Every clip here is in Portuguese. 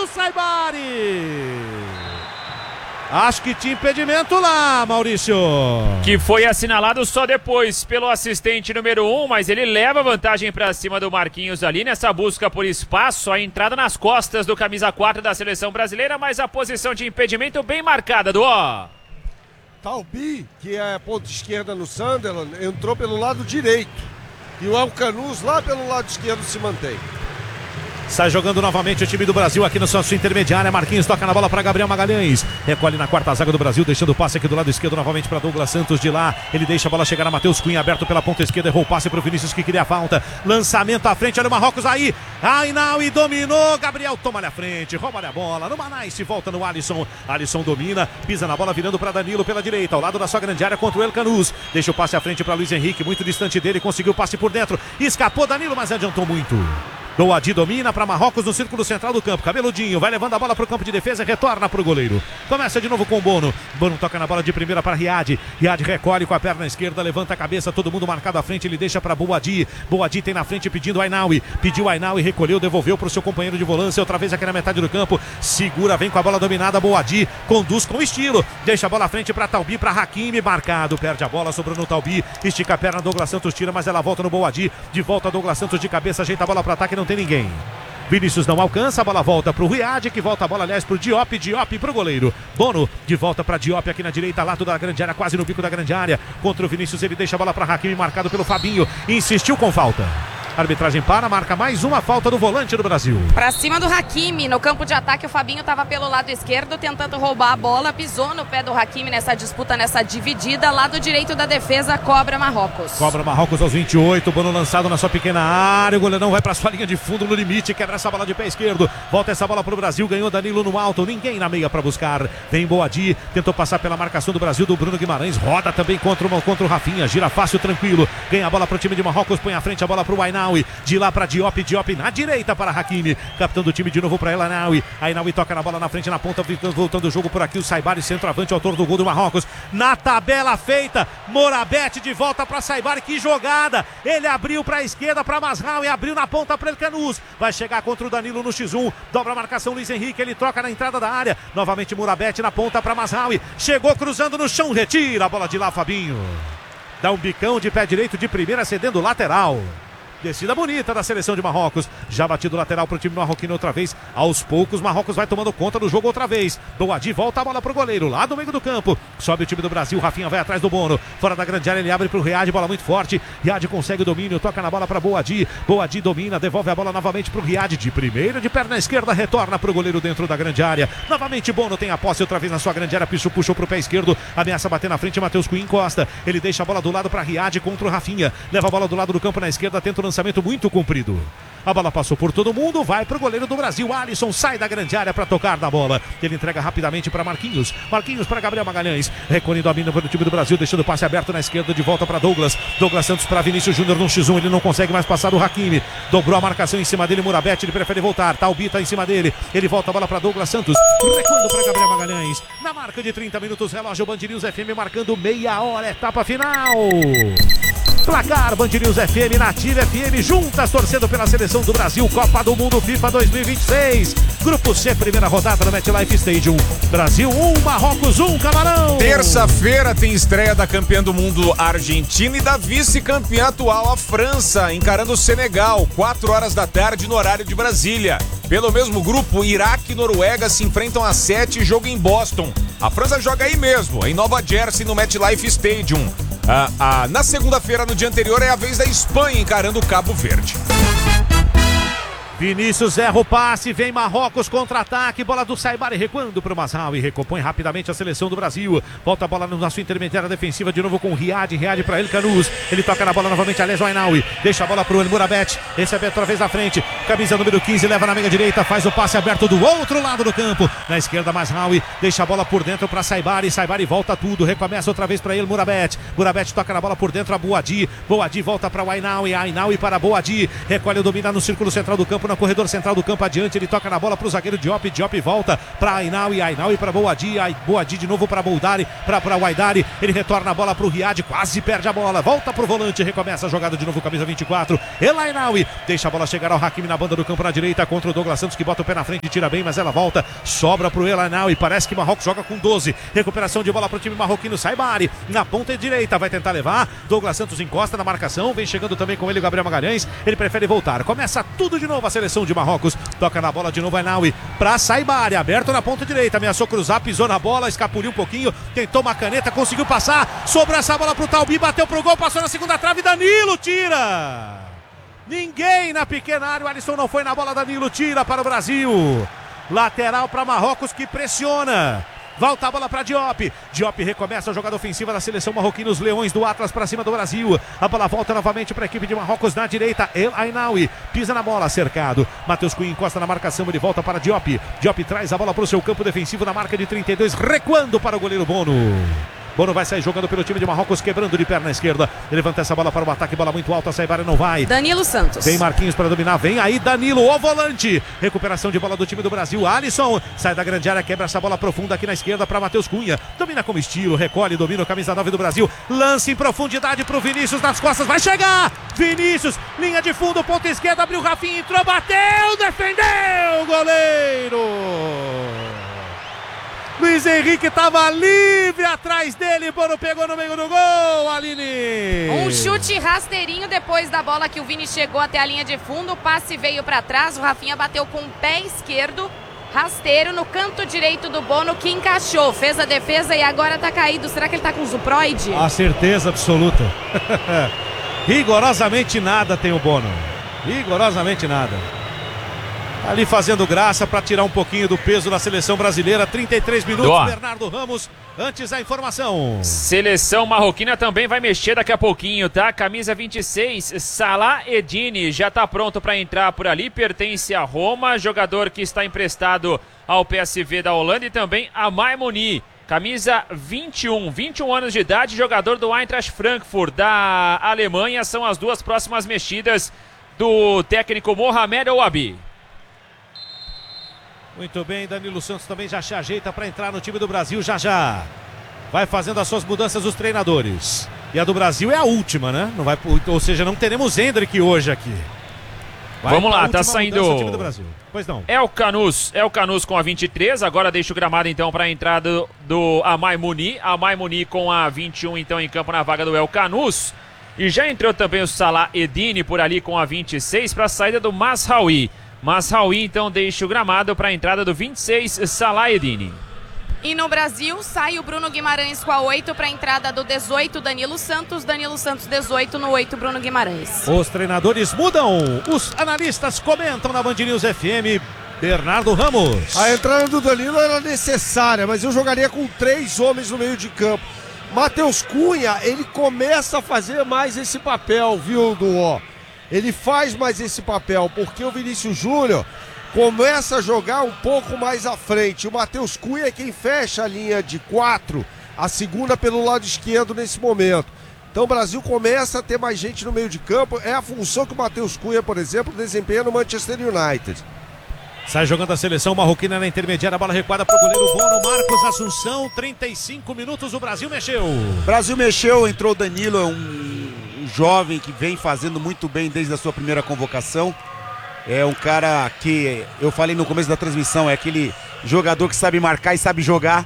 do Saibari. Acho que tinha impedimento lá, Maurício. Que foi assinalado só depois pelo assistente número 1, mas ele leva vantagem pra cima do Marquinhos ali nessa busca por espaço. A entrada nas costas do camisa 4 da seleção brasileira, mas a posição de impedimento bem marcada, Duó. Talbi, que é ponta esquerda no Sunderland, entrou pelo lado direito. E o Alcanuz lá pelo lado esquerdo se mantém. Sai jogando novamente o time do Brasil aqui na sua intermediária. Marquinhos toca na bola para Gabriel Magalhães. Recolhe na quarta zaga do Brasil, deixando o passe aqui do lado esquerdo novamente para Douglas Santos de lá. Ele deixa a bola chegar a Matheus Cunha, aberto pela ponta esquerda. Errou o passe para o Vinícius que queria a falta. Lançamento à frente, olha o Marrocos aí. Ainaui dominou. Gabriel toma-lhe a frente, rouba-lhe a bola. No Manais, volta no Alisson. Alisson domina, pisa na bola, virando para Danilo pela direita, ao lado da sua grande área contra o El Canuz. Deixa o passe à frente para Luiz Henrique, muito distante dele. Conseguiu o passe por dentro. Escapou Danilo, mas adiantou muito. Boadi domina para Marrocos no círculo central do campo. Cabeludinho vai levando a bola para o campo de defesa, retorna para o goleiro. Começa de novo com o Bono. Bono toca na bola de primeira para Riad. Riad recolhe com a perna esquerda, levanta a cabeça, todo mundo marcado à frente. Ele deixa para Boadi. Boadi tem na frente pedindo Ainaui. Pediu Ainaui, recolheu, devolveu para o seu companheiro de volância. Outra vez aqui na metade do campo. Segura, vem com a bola dominada. Boadi conduz com estilo. Deixa a bola à frente para Talbi, para Hakimi. Marcado, perde a bola, sobrou no Talbi. Estica a perna, Douglas Santos tira, mas ela volta no Boadi. De volta Douglas Santos de cabeça, ajeita a bola para ataque, não tem ninguém. Vinícius não alcança, a bola volta para o Riad, que volta a bola, aliás, para o Diop para o goleiro. Bono, de volta para Diop aqui na direita, lado da grande área, quase no bico da grande área. Contra o Vinícius, ele deixa a bola para Hakimi, marcado pelo Fabinho. Insistiu com falta. A arbitragem marca mais uma falta do volante do Brasil. Pra cima do Hakimi, no campo de ataque o Fabinho estava pelo lado esquerdo tentando roubar a bola, pisou no pé do Hakimi nessa disputa, nessa dividida, lado direito da defesa, cobra Marrocos. Cobra Marrocos aos 28, Bono lançado na sua pequena área, o goleirão vai pra sua linha de fundo no limite, quebra essa bola de pé esquerdo, volta essa bola pro Brasil, ganhou Danilo no alto, ninguém na meia pra buscar, vem Boadi, tentou passar pela marcação do Brasil, do Bruno Guimarães, roda também contra o Rafinha, gira fácil, tranquilo, ganha a bola pro time de Marrocos, põe à frente a bola pro Ainaui, de lá para Diop na direita para Hakimi, capitão do time de novo para Ainaui. Ainaui toca na bola na frente, na ponta, voltando o jogo por aqui, o Saibari, centroavante, autor do gol do Marrocos, na tabela feita, Morabete de volta para Saibari, que jogada, ele abriu para a esquerda para Mazraoui, abriu na ponta para El Canuz, vai chegar contra o Danilo no X1, dobra a marcação Luiz Henrique, ele troca na entrada da área, novamente Morabete na ponta para Mazraoui, chegou cruzando no chão, retira a bola de lá, Fabinho, dá um bicão de pé direito de primeira, cedendo lateral. Descida bonita da seleção de Marrocos. Já batido lateral para o time marroquino outra vez. Aos poucos, Marrocos vai tomando conta do jogo outra vez. Boadi volta a bola para o goleiro. Lá do meio do campo. Sobe o time do Brasil. Rafinha vai atrás do Bono. Fora da grande área, ele abre para o Riad. Bola muito forte. Riad consegue o domínio. Toca na bola para Boadi. Boadi domina. Devolve a bola novamente para o Riad. De primeira, de perna esquerda. Retorna para o goleiro dentro da grande área. Novamente Bono tem a posse outra vez na sua grande área. Puxou para o pé esquerdo. Ameaça bater na frente. Matheus Cunha encosta. Ele deixa a bola do lado para Riad contra o Rafinha. Leva a bola do lado do campo na esquerda. Tenta o lançamento muito comprido. A bola passou por todo mundo, vai para o goleiro do Brasil, Alisson sai da grande área para tocar na bola, ele entrega rapidamente para Marquinhos para Gabriel Magalhães, recolhendo a mina para o time do Brasil, deixando o passe aberto na esquerda, de volta para Douglas Santos para Vinícius Júnior no X1, ele não consegue mais passar o Hakimi, dobrou a marcação em cima dele, Morabete, ele prefere voltar, Talbi tá em cima dele, ele volta a bola para Douglas Santos, recuando para Gabriel Magalhães, na marca de 30 minutos, relógio Band News FM marcando meia hora, etapa final. Placar Band News FM, Nativa FM, juntas torcendo pela seleção do Brasil, Copa do Mundo FIFA 2026. Grupo C, primeira rodada no MetLife Stadium. Brasil 1, Marrocos 1, Camarão. Terça-feira tem estreia da campeã do mundo Argentina e da vice-campeã atual a França, encarando o Senegal, 4 horas da tarde no horário de Brasília. Pelo mesmo grupo, Iraque e Noruega se enfrentam às 7, jogo em Boston. A França joga aí mesmo, em Nova Jersey, no MetLife Stadium. Na segunda-feira, no dia anterior, é a vez da Espanha encarando o Cabo Verde. Vinícius erra o passe, vem Marrocos, contra-ataque, bola do Saibari recuando para o Mazraoui, recompõe rapidamente a seleção do Brasil, volta a bola na sua intermediária defensiva de novo com o Riad para El Canuz, ele toca na bola novamente, aliás o Ainaui, deixa a bola para o El Morabete, recebe outra vez na frente, camisa número 15, leva na meia direita, faz o passe aberto do outro lado do campo, na esquerda Mazraoui, deixa a bola por dentro para Saibari volta tudo, recomeça outra vez para El Morabete toca na bola por dentro a Boadi volta para o Ainaui para Boadi, recolhe o domínio no círculo central do campo, no corredor central do campo adiante, ele toca na bola pro zagueiro Diop, Diop volta pra Ainaui para Boadi, Boadi de novo pra Boldari, pra Waidari, ele retorna a bola pro Riad, quase perde a bola, volta pro volante, recomeça a jogada de novo, camisa 24, El Ainaui, deixa a bola chegar ao Hakimi na banda do campo na direita, contra o Douglas Santos que bota o pé na frente e tira bem, mas ela volta, sobra pro El Ainaui, parece que Marrocos joga com 12, recuperação de bola pro time marroquino, Saibari, na ponta direita, vai tentar levar, Douglas Santos encosta na marcação, vem chegando também com ele o Gabriel Magalhães, ele prefere voltar, começa tudo de novo a seleção de Marrocos, toca na bola de novo Ainaui, pra Saibari, aberto na ponta direita, ameaçou cruzar, pisou na bola, escapuliu um pouquinho, tentou uma caneta, conseguiu passar, sobrou essa bola pro Talbi, bateu pro gol, passou na segunda trave, Danilo tira! Ninguém na pequena área, o Alisson não foi na bola, Danilo tira para o Brasil, lateral para Marrocos que pressiona. Volta a bola para Diop. Diop recomeça a jogada ofensiva da seleção marroquina. Os Leões do Atlas para cima do Brasil. A bola volta novamente para a equipe de Marrocos na direita. El Ainaui pisa na bola, cercado. Matheus Cunha encosta na marcação. Ele volta para Diop. Diop traz a bola para o seu campo defensivo na marca de 32. Recuando para o goleiro Bono. Bono vai sair jogando pelo time de Marrocos, quebrando de perna esquerda. Ele levanta essa bola para o ataque, bola muito alta, a Saibari não vai. Danilo Santos. Vem Marquinhos para dominar, vem aí Danilo, o volante. Recuperação de bola do time do Brasil, Alisson. Sai da grande área, quebra essa bola profunda aqui na esquerda para Matheus Cunha. Domina como estilo, recolhe, domina o camisa 9 do Brasil. Lance em profundidade para o Vinícius nas costas, vai chegar! Vinícius, linha de fundo, ponta esquerda, abriu o Rafinha, entrou, bateu, defendeu, goleiro! Luiz Henrique estava livre atrás dele, Bono pegou no meio do gol, Aline. Um chute rasteirinho depois da bola que o Vini chegou até a linha de fundo, o passe veio para trás, o Rafinha bateu com o pé esquerdo, rasteiro no canto direito do Bono que encaixou, fez a defesa e agora tá caído. Será que ele tá com zuproide? A certeza absoluta. Rigorosamente nada tem o Bono, rigorosamente nada. Ali fazendo graça para tirar um pouquinho do peso da seleção brasileira. 33 minutos, Bernardo Ramos, antes a informação. Seleção marroquina também vai mexer daqui a pouquinho, tá? Camisa 26, Salah Eddine, já tá pronto para entrar por ali, pertence a Roma, jogador que está emprestado ao PSV da Holanda e também a Maimouni. Camisa 21 anos de idade, jogador do Eintracht Frankfurt da Alemanha. São as duas próximas mexidas do técnico Mohamed Ouabi. Muito bem, Danilo Santos também já se ajeita para entrar no time do Brasil já. Vai fazendo as suas mudanças os treinadores. E a do Brasil é a última, né? Não vai, ou seja, não teremos Hendrick hoje aqui. Vamos lá, tá saindo time do Brasil. Pois não. É o Canus com a 23, agora deixa o gramado então para a entrada do Maimouni. A Maimouni com a 21 então em campo na vaga do El Canus. E já entrou também o Salah Eddine por ali com a 26 para a saída do Mazraoui. Mazraoui então deixa o gramado para a entrada do 26, Salah Eddine. E no Brasil sai o Bruno Guimarães com a 8 para a entrada do 18, Danilo Santos 18 no 8, Bruno Guimarães. Os treinadores mudam, os analistas comentam na Band News FM. Bernardo Ramos. A entrada do Danilo era necessária, mas eu jogaria com 3 homens no meio de campo. Matheus Cunha, ele começa a fazer mais esse papel, viu, Duó? Ele faz mais esse papel, porque o Vinícius Júnior começa a jogar um pouco mais à frente. O Matheus Cunha é quem fecha a linha de 4, a segunda pelo lado esquerdo nesse momento. Então o Brasil começa a ter mais gente no meio de campo. É a função que o Matheus Cunha, por exemplo, desempenha no Manchester United. Sai jogando a seleção marroquina na intermediária, a bola recuada para o goleiro Bono, Marcos Assunção, 35 minutos, o Brasil mexeu. Brasil mexeu, entrou o Danilo, é um jovem que vem fazendo muito bem desde a sua primeira convocação. É um cara que, eu falei no começo da transmissão, é aquele jogador que sabe marcar e sabe jogar,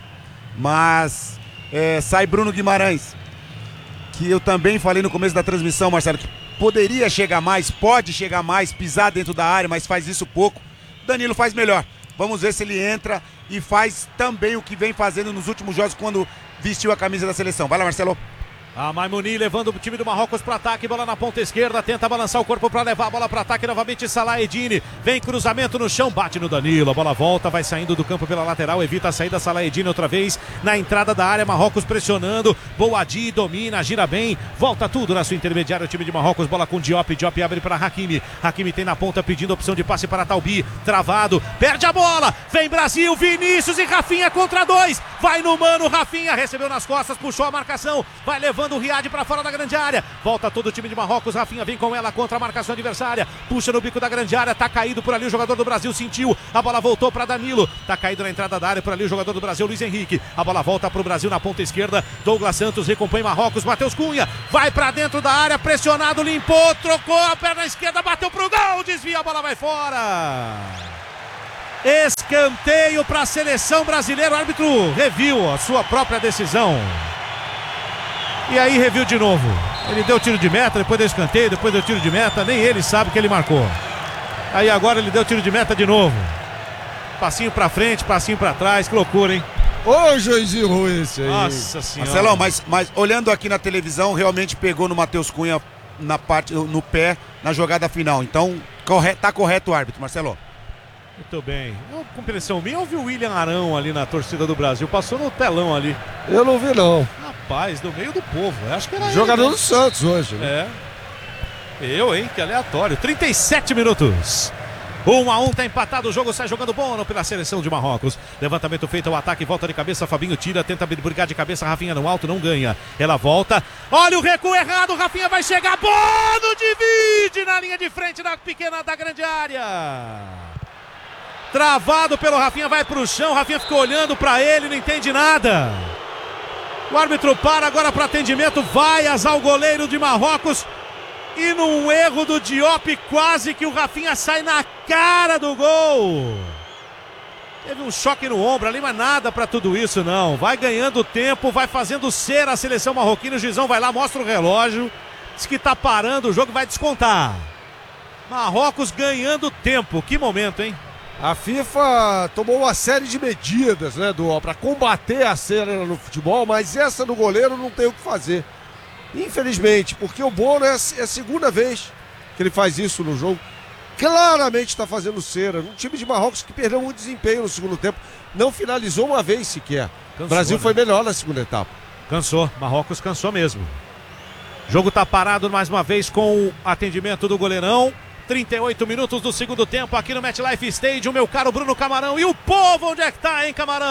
mas sai Bruno Guimarães, que eu também falei no começo da transmissão, Marcelo, que poderia chegar mais, pode chegar mais, pisar dentro da área, mas faz isso pouco. Danilo faz melhor. Vamos ver se ele entra e faz também o que vem fazendo nos últimos jogos quando vestiu a camisa da seleção. Vai lá, Marcelo. A Maimouni levando o time do Marrocos para ataque, bola na ponta esquerda, tenta balançar o corpo para levar a bola para ataque novamente, Salah Eddine, vem cruzamento no chão, bate no Danilo, a bola volta, vai saindo do campo pela lateral, evita a saída, Salah Eddine outra vez, na entrada da área, Marrocos pressionando, Boadi domina, gira bem, volta tudo na sua intermediária, o time de Marrocos, bola com Diop, Diop abre para Hakimi, Hakimi tem na ponta pedindo opção de passe para Talbi, travado, perde a bola, vem Brasil, Vinícius e Rafinha contra 2, vai no mano, Rafinha recebeu nas costas, puxou a marcação, vai levando o Riad pra fora da grande área, volta todo o time de Marrocos, Rafinha vem com ela contra a marcação adversária, puxa no bico da grande área, tá caído por ali o jogador do Brasil, sentiu, a bola voltou pra Danilo, tá caído na entrada da área por ali o jogador do Brasil, Luiz Henrique, a bola volta pro Brasil na ponta esquerda, Douglas Santos recompõe Marrocos, Matheus Cunha, vai pra dentro da área, pressionado, limpou, trocou a perna esquerda, bateu pro gol, desvia, a bola vai fora. Escanteio para a seleção brasileira. O árbitro reviu a sua própria decisão. E aí reviu de novo. Ele deu tiro de meta, depois deu escanteio, depois deu tiro de meta. Nem ele sabe que ele marcou. Aí agora ele deu tiro de meta de novo. Passinho para frente, passinho para trás. Que loucura, hein? Ô, juizinho esse aí. Nossa senhora. Marcelão, mas olhando aqui na televisão, realmente pegou no Matheus Cunha no pé, na jogada final. Então, tá correto o árbitro, Marcelo. Muito bem. Com impressão minha, eu vi o William Arão ali na torcida do Brasil. Passou no telão ali. Eu não vi, não. Rapaz, do meio do povo. Acho que era jogador ele, né? do Santos hoje, né? É. Que aleatório. 37 minutos. 1-1, tá empatado o jogo, sai jogando Bono pela seleção de Marrocos. Levantamento feito ao ataque, volta de cabeça, Fabinho tira, tenta brigar de cabeça, Rafinha no alto, não ganha. Ela volta, olha o recuo errado, Rafinha vai chegar, Bono divide na linha de frente da pequena da grande área. Travado pelo Rafinha, vai pro chão, Rafinha ficou olhando pra ele, não entende nada. O árbitro para agora para atendimento, vai azar o goleiro de Marrocos. E num erro do Diop, quase que o Rafinha sai na cara do gol. Teve um choque no ombro ali, mas nada pra tudo isso não. Vai ganhando tempo, vai fazendo ser a seleção marroquina. O juizão vai lá, mostra o relógio. Diz que tá parando o jogo, vai descontar. Marrocos ganhando tempo, que momento, hein? A FIFA tomou uma série de medidas, né, para combater a cena no futebol, mas essa do goleiro não tem o que fazer. Infelizmente, porque o Bono é a segunda vez que ele faz isso no jogo. Claramente está fazendo cera. Um time de Marrocos que perdeu muito desempenho no segundo tempo. Não finalizou uma vez sequer. O Brasil foi melhor na segunda etapa. Cansou, Marrocos cansou mesmo. O jogo está parado mais uma vez com o atendimento do goleirão. 38 minutos do segundo tempo aqui no MetLife Stadium, meu caro Bruno Camarão. E o povo, onde é que tá, hein, Camarão?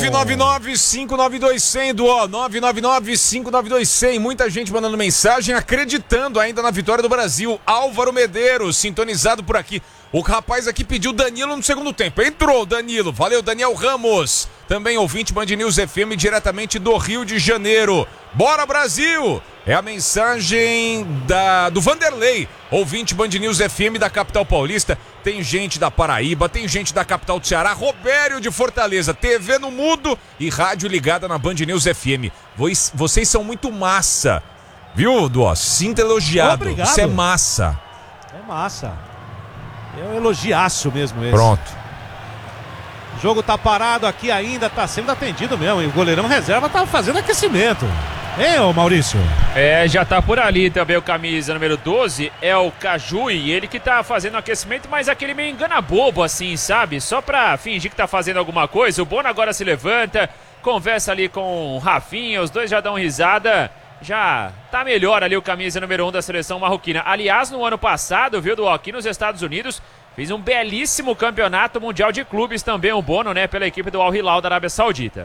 999-592-100 do ó, 999-592-100. Muita gente mandando mensagem, acreditando ainda na vitória do Brasil. Álvaro Medeiros, sintonizado por aqui. O rapaz aqui pediu Danilo no segundo tempo. Entrou Danilo, valeu Daniel Ramos. Também ouvinte Band News FM diretamente do Rio de Janeiro. Bora Brasil! É a mensagem do Vanderlei, ouvinte Band News FM da capital paulista. Tem gente da Paraíba, tem gente da capital do Ceará, Robério de Fortaleza, TV no mudo e rádio ligada na Band News FM. Vocês são muito massa, viu, Duó? Sinta elogiado. Obrigado. Isso é massa. É massa. É um elogiaço mesmo esse. Pronto. O jogo tá parado aqui ainda, tá sendo atendido mesmo. E o goleirão reserva tá fazendo aquecimento. Hein, ô Maurício? Já tá por ali também o camisa número 12, é o Cajui, ele que tá fazendo aquecimento, mas aquele meio engana bobo assim, sabe? Só pra fingir que tá fazendo alguma coisa. O Bono agora se levanta, conversa ali com o Rafinha, os dois já dão risada. Já tá melhor ali o camisa número 1 da seleção marroquina. Aliás, no ano passado, viu, aqui nos Estados Unidos, fez um belíssimo campeonato mundial de clubes também, o Bono, né, pela equipe do Al Hilal da Arábia Saudita.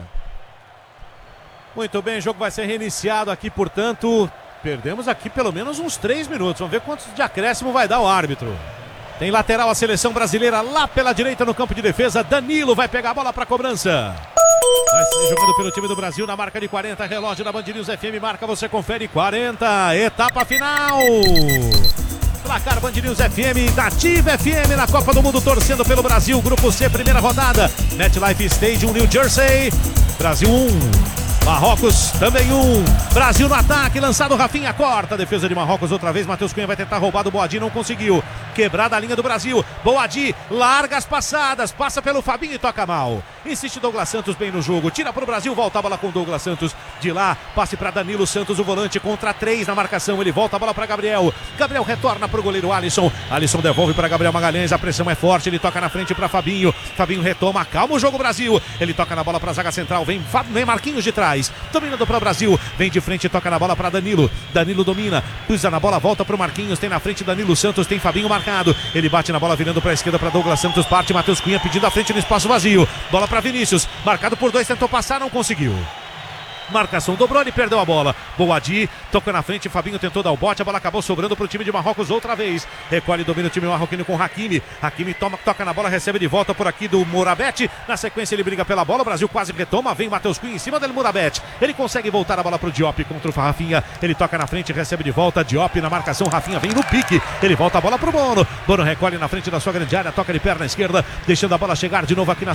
Muito bem, o jogo vai ser reiniciado aqui, portanto, perdemos aqui pelo menos uns 3 minutos. Vamos ver quantos de acréscimo vai dar o árbitro. Tem lateral a seleção brasileira lá pela direita no campo de defesa. Danilo vai pegar a bola para cobrança. Vai ser jogando pelo time do Brasil na marca de 40. Relógio da Band News FM, marca, você confere, 40. Etapa final. Placar Band News FM, da Ativa FM na Copa do Mundo, torcendo pelo Brasil. Grupo C, primeira rodada. MetLife Stadium, New Jersey. Brasil 1. Marrocos também 1. Brasil no ataque, lançado Rafinha, corta a defesa de Marrocos outra vez. Matheus Cunha vai tentar roubar do Boadi, não conseguiu. Quebrada a linha do Brasil. Boadi larga as passadas, passa pelo Fabinho e toca mal. Insiste Douglas Santos bem no jogo, tira para o Brasil, volta a bola com Douglas Santos. De lá, passe para Danilo Santos, o volante contra 3 na marcação. Ele volta a bola para Gabriel. Gabriel retorna para o goleiro Alisson. Alisson devolve para Gabriel Magalhães, a pressão é forte, ele toca na frente para Fabinho. Fabinho retoma, calma o jogo Brasil. Ele toca na bola para a zaga central, vem Marquinhos de trás. Dominando para o Brasil, vem de frente, toca na bola para Danilo. Danilo domina, pisa na bola, volta para o Marquinhos, tem na frente Danilo Santos, tem Fabinho, Marquinhos marcado. Ele bate na bola, virando para a esquerda para Douglas Santos. Parte Matheus Cunha pedindo a frente no espaço vazio. Bola para Vinícius. Marcado por 2, tentou passar, não conseguiu. Marcação dobrou, ele perdeu a bola. Boadi tocou na frente, Fabinho tentou dar o bote, a bola acabou sobrando para o time de Marrocos outra vez. Recolhe e domina o time marroquino com Hakimi. Hakimi toca na bola, recebe de volta por aqui do Mourabet. Na sequência ele briga pela bola, o Brasil quase retoma, vem Matheus Cunha em cima dele, Mourabet. Ele consegue voltar a bola para o Diop contra o Rafinha. Ele toca na frente, recebe de volta, Diop na marcação, Rafinha vem no pique. Ele volta a bola para o Bono. Bono recolhe na frente da sua grande área, toca de perna esquerda, deixando a bola chegar de novo aqui na